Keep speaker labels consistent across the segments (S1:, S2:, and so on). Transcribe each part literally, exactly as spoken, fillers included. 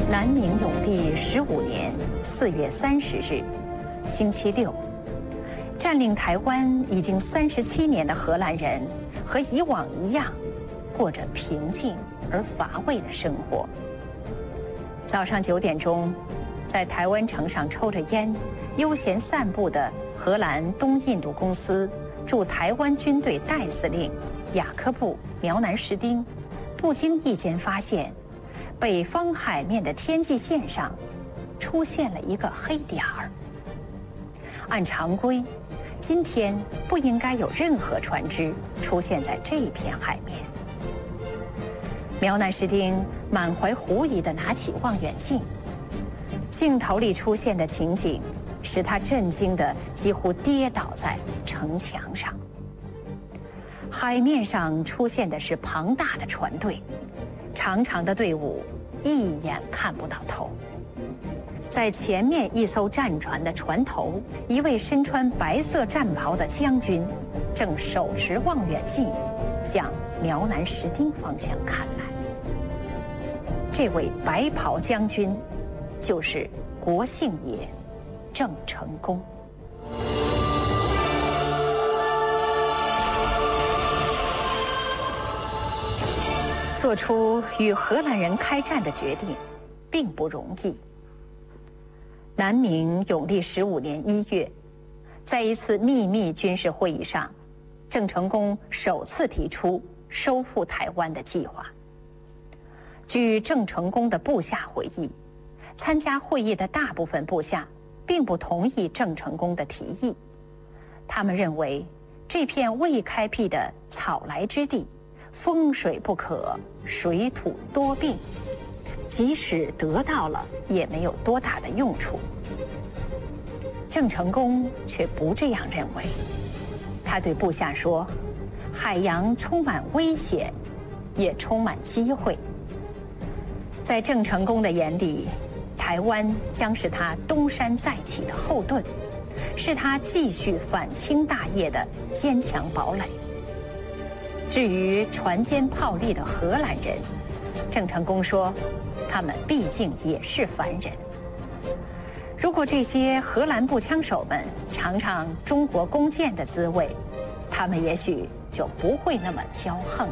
S1: 南明永历十五年四月三十日，星期六，占领台湾已经三十七年的荷兰人，和以往一样，过着平静而乏味的生活。早上九点钟，在台湾城上抽着烟，悠闲散步的荷兰东印度公司驻台湾军队代司令雅科布·苗南什丁，不经意间发现，北方海面的天际线上出现了一个黑点儿。按常规，今天不应该有任何船只出现在这片海面。苗南什丁满怀狐疑地拿起望远镜，镜头里出现的情景使他震惊得几乎跌倒在城墙上。海面上出现的是庞大的船队，长长的队伍一眼看不到头。在前面一艘战船的船头，一位身穿白色战袍的将军正手持望远镜向苗南什丁方向看来。这位白袍将军就是国姓爷郑成功。做出与荷兰人开战的决定并不容易。南明永历十五年一月，在一次秘密军事会议上，郑成功首次提出收复台湾的计划。据郑成功的部下回忆，参加会议的大部分部下并不同意郑成功的提议，他们认为这片未开辟的草莱之地，风水不可，水土多病，即使得到了也没有多大的用处。郑成功却不这样认为，他对部下说，海洋充满危险，也充满机会。在郑成功的眼里，台湾将是他东山再起的后盾，是他继续反清大业的坚强堡垒。至于船坚炮利的荷兰人，郑成功说，他们毕竟也是凡人。如果这些荷兰步枪手们尝尝中国弓箭的滋味，他们也许就不会那么骄横了。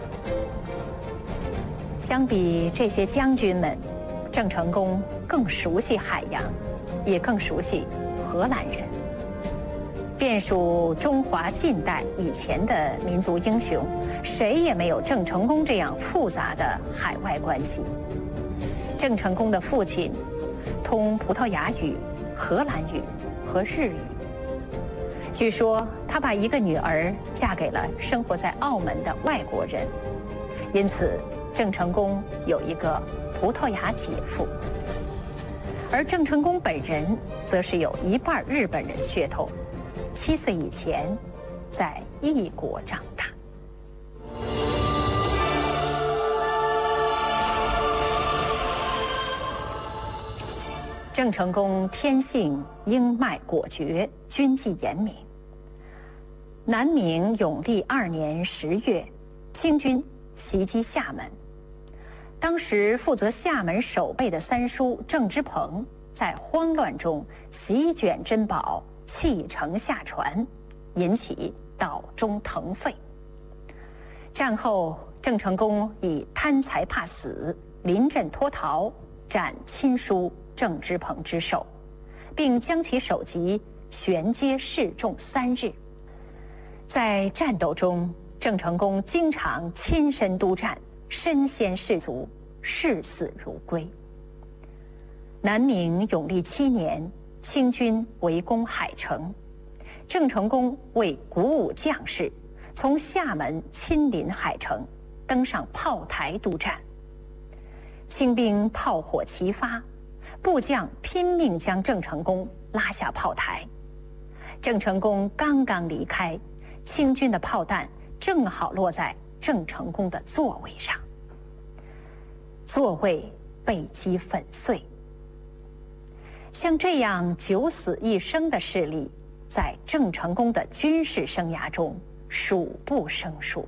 S1: 相比这些将军们，郑成功更熟悉海洋，也更熟悉荷兰人。便属中华近代以前的民族英雄，谁也没有郑成功这样复杂的海外关系。郑成功的父亲通葡萄牙语、荷兰语和日语。据说他把一个女儿嫁给了生活在澳门的外国人，因此郑成功有一个葡萄牙姐夫。而郑成功本人则是有一半日本人血统，七岁以前在异国长大。郑成功天性英迈果决，军纪严明。南明永历二年十月，清军袭击厦门。当时负责厦门守备的三叔郑芝鹏在慌乱中席卷珍宝，弃城下船，引起岛中腾沸。战后，郑成功以贪财怕死，临阵脱逃，斩亲叔郑芝鹏之首，并将其首级悬阶示众三日。在战斗中，郑成功经常亲身督战，身先士卒，视死如归。南明永历七年，清军围攻海城，郑成功为鼓舞将士，从厦门亲临海城，登上炮台督战。清兵炮火齐发，部将拼命将郑成功拉下炮台。郑成功刚刚离开，清军的炮弹正好落在郑成功的座位上，座位被击粉碎。像这样九死一生的事例，在郑成功的军事生涯中数不胜数。